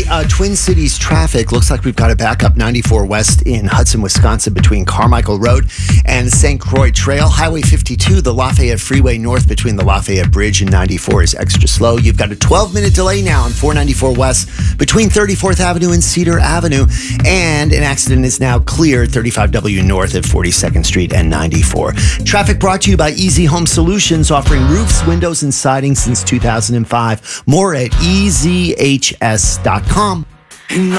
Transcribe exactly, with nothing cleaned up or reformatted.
uh, Twin Cities traffic, looks like we've got a backup ninety-four West in Hudson, Wisconsin between Carmichael Road and Saint Croix Trail. Highway fifty-two, the Lafayette Freeway north between the Lafayette Bridge and ninety-four is extra slow. You've got a twelve-minute delay now on four ninety-four West between thirty-fourth Avenue and Cedar Avenue. And an accident is now clear thirty-five W north at forty-second Street and ninety-four. Traffic brought to you by Easy Home Solutions, offering roofs, windows, and siding since two thousand five. More at E Z H S dot com.